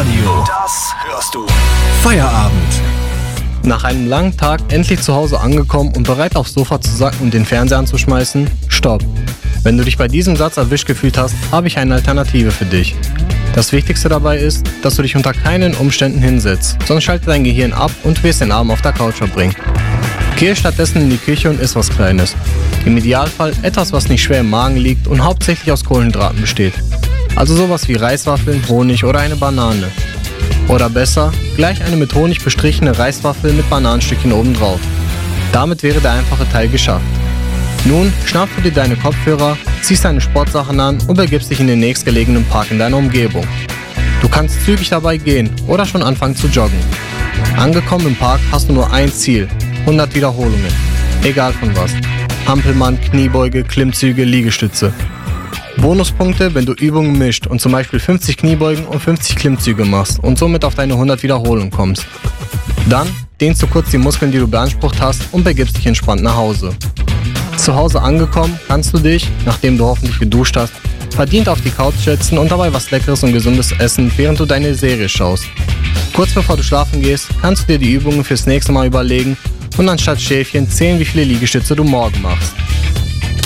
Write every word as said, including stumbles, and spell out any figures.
Radio. Das hörst du. Feierabend. Nach einem langen Tag endlich zu Hause angekommen und bereit aufs Sofa zu sacken und den Fernseher anzuschmeißen? Stopp. Wenn du dich bei diesem Satz erwischt gefühlt hast, habe ich eine Alternative für dich. Das Wichtigste dabei ist, dass du dich unter keinen Umständen hinsetzt, sonst schaltet dein Gehirn ab und du wirst den Abend auf der Couch verbringen. Gehe stattdessen in die Küche und iss was Kleines. Im Idealfall etwas, was nicht schwer im Magen liegt und hauptsächlich aus Kohlenhydraten besteht. Also sowas wie Reiswaffeln, Honig oder eine Banane. Oder besser, gleich eine mit Honig bestrichene Reiswaffel mit Bananenstückchen obendrauf. Damit wäre der einfache Teil geschafft. Nun schnappst du dir deine Kopfhörer, ziehst deine Sportsachen an und begibst dich in den nächstgelegenen Park in deiner Umgebung. Du kannst zügig dabei gehen oder schon anfangen zu joggen. Angekommen im Park hast du nur ein Ziel, hundert Wiederholungen. Egal von was. Hampelmann, Kniebeuge, Klimmzüge, Liegestütze. Bonuspunkte, wenn du Übungen mischt und zum Beispiel fünfzig Kniebeugen und fünfzig Klimmzüge machst und somit auf deine hundert Wiederholungen kommst. Dann dehnst du kurz die Muskeln, die du beansprucht hast und begibst dich entspannt nach Hause. Zu Hause angekommen, kannst du dich, nachdem du hoffentlich geduscht hast, verdient auf die Couch setzen und dabei was Leckeres und Gesundes essen, während du deine Serie schaust. Kurz bevor du schlafen gehst, kannst du dir die Übungen fürs nächste Mal überlegen und anstatt Schäfchen zählen, wie viele Liegestütze du morgen machst.